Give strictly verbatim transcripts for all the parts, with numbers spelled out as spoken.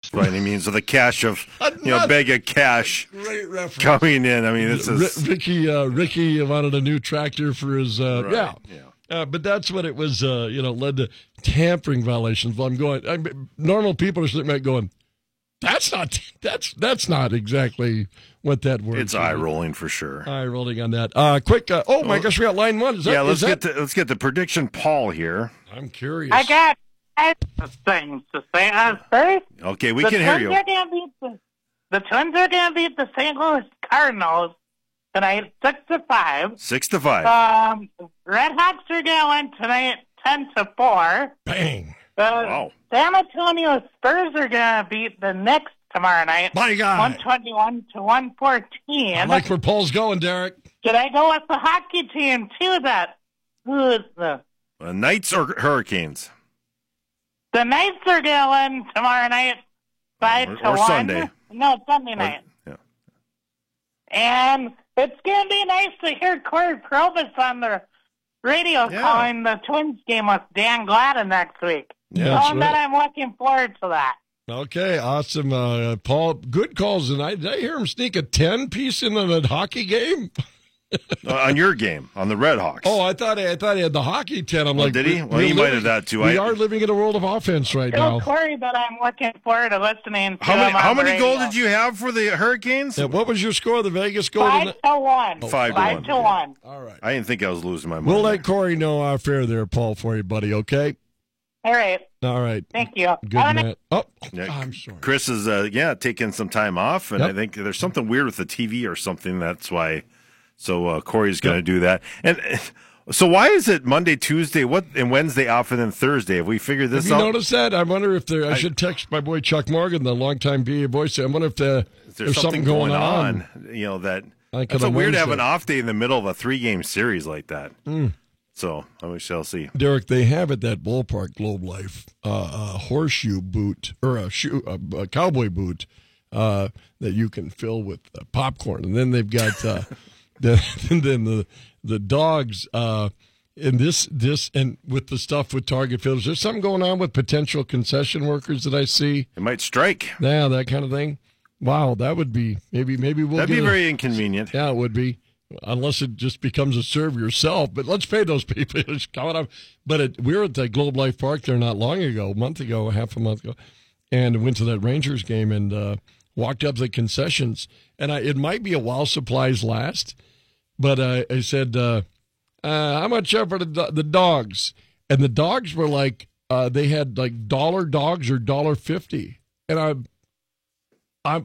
by any means, with a cache of, you know, bag of cash Great reference. coming in. I mean, it's R- Ricky. Uh, Ricky wanted a new tractor for his. Uh, Right, yeah. yeah. Uh, but that's what it was. Uh, you know, led to tampering violations. Well, I'm going. I normal people are sitting back going, "That's not. That's that's not exactly what that word." It's eye rolling for sure. Eye rolling on that. Uh, quick. Uh, oh my gosh, we got line one. Is that, yeah, let's is get that? to let's get the prediction. Paul here. I'm curious. I got things to say. Uh, first, Okay, we the can hear Twins you. Are gonna beat the, the Twins are going to beat the Saint Louis Cardinals tonight, six to five. Six to five. Um, Red Hawks are going to win tonight, ten to four. Bang. Uh, Wow. San Antonio Spurs are going to beat the Knicks tomorrow night, My God. one twenty-one to one fourteen. I like where Paul's going, Derek. Should I go with the hockey team too? That who is the Uh, Knights or Hurricanes? the Knights are going to win tomorrow night, five Or- to or one. Sunday. No, Sunday night. Yeah. And it's going to be nice to hear Corey Probus on the radio Yeah. calling the Twins game with Dan Gladden next week. Yeah, so that's that right. I'm looking forward to that. Okay, awesome. Uh, Paul, good calls tonight. Did I hear him sneak a ten piece in the hockey game? Uh, on your game, on the Red Hawks. Oh, I thought I thought he had the hockey ten. I'm Oh, like, did he? we're Well, he might living- have that, too. We I- are living in a world of offense right Tell now. Corey that I'm looking forward to listening to How many him on how the many radio. goals did you have for the Hurricanes? Yeah, what was your score? The Vegas score? Five tonight? to one. Five to Five one. to one. All right. I didn't think I was losing my mind. We'll let Corey know our fair there, Paul, for you, buddy. Okay. All right. All right. Thank you. Good, Have a nice- Matt. Oh, Yeah, I'm sorry. Chris is, uh, yeah, taking some time off, and Yep. I think there's something weird with the T V or something. That's why. So uh, Corey's going to do that. And uh, so why is it Monday, Tuesday, what, and Wednesday off, and then Thursday? Have we figured this Have you out? noticed that? I wonder if there. I, should text my boy Chuck Morgan, the longtime B A voice. I wonder if the, Is there's there something going, on. You know that. Like It's on so a weird to have Wednesday. an off day in the middle of a three-game series like that. Mm. So we shall see. Derek, they have at that ballpark, Globe Life, uh, a horseshoe boot or a shoe, a, a cowboy boot uh, that you can fill with uh, popcorn, and then they've got uh, the, and then the the dogs. Uh, and this this and with the stuff with Target Field, is there something going on with potential concession workers that I see? It might strike. Yeah, that kind of thing. Wow, that would be maybe maybe we'll That'd get be a- very inconvenient. Yeah, it would be, unless it just becomes a serve yourself. But let's pay those people. It's coming up. But it, we were at the Globe Life Park there not long ago, a month ago, half a month ago, and went to that Rangers game and uh, walked up the concessions. And I, it might be a while supplies last, but uh, I said, uh, uh, how much are for the, do- the dogs? And the dogs were like, uh, they had like dollar dogs or dollar fifty. And I, I'm,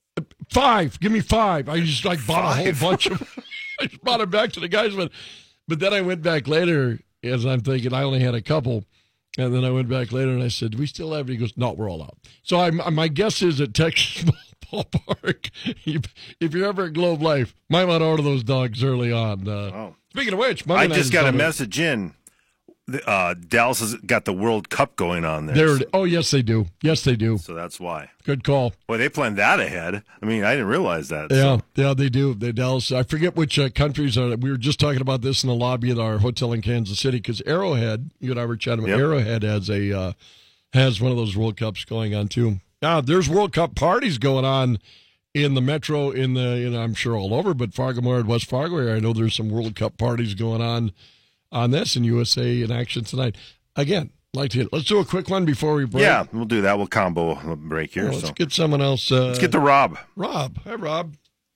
Five. Give me five. I just like bought a whole Five? bunch of. I just brought it back to the guys, but but then I went back later as I'm thinking I only had a couple, and then I went back later and I said, "Do we still have it?" He goes, "No, we're all out." So I, my guess is at Texas Ballpark, if, if you're ever at Globe Life, might want to order those dogs early on. Uh, Oh. Speaking of which, Monday I night just is got a coming. message in. The, Uh, Dallas has got the World Cup going on there. There. Oh yes, they do. Yes, they do. So that's why. Good call. Boy, they planned that ahead. I mean, I didn't realize that. Yeah, So. yeah, they do. They Dallas. I forget which uh, countries are. We were just talking about this in the lobby at our hotel in Kansas City because Arrowhead. You and I were chatting. Yep. Arrowhead has a uh, has one of those World Cups going on too. Now there's World Cup parties going on in the metro. In the you know I'm sure all over, but Fargo and West Fargo area. I know there's some World Cup parties going on on this in U S A in action tonight. Again, like to let's do a quick one before we break. Yeah, we'll do that. We'll combo a break here. Well, let's so. get someone else. Uh, Let's get to Rob. Rob. Hi, Rob.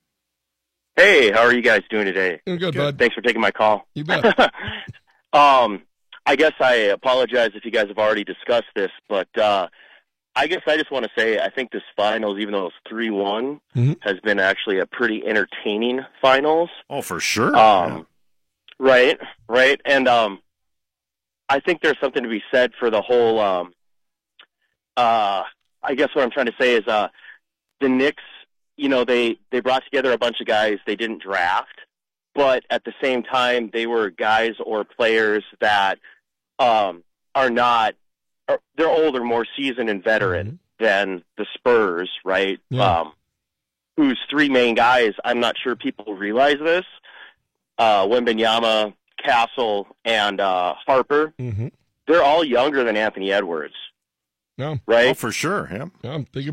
Hey, how are you guys doing today? Doing good, bud. Thanks for taking my call. You bet. um, I guess I apologize if you guys have already discussed this, but uh, I guess I just want to say I think this finals, even though it's three one, Mhm. has been actually a pretty entertaining finals. Oh, for sure. Um, Right, right. And um, I think there's something to be said for the whole, um, uh, I guess what I'm trying to say is uh, the Knicks, you know, they, they brought together a bunch of guys they didn't draft, but at the same time, they were guys or players that um, are not, are, they're older, more seasoned and veteran than the Spurs, right? Yeah. Um, whose three main guys, I'm not sure people realize this, uh, Wembanyama, Castle, and uh, Harper, Mm-hmm. they're all younger than Anthony Edwards, No, right? Oh, for sure. Yeah. I'm thinking